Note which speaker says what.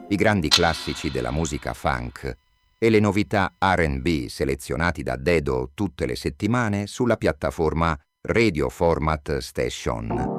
Speaker 1: i grandi classici della musica funk e le novità R&B selezionati da Dedo tutte le settimane sulla piattaforma Radio Format Station.